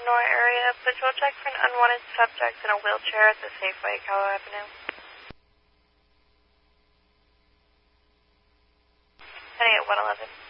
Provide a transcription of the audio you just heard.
Lenore area. Patrol check for an unwanted subject in a wheelchair at the Safeway, Callow Avenue. Heading at 111.